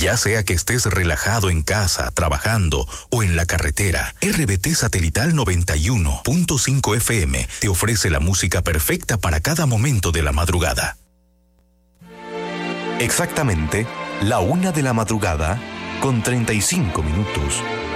Ya sea que estés relajado en casa, trabajando o en la carretera, RBT Satelital 91.5 FM te ofrece la música perfecta para cada momento de la madrugada. Exactamente, la 1 de la madrugada con 35 minutos.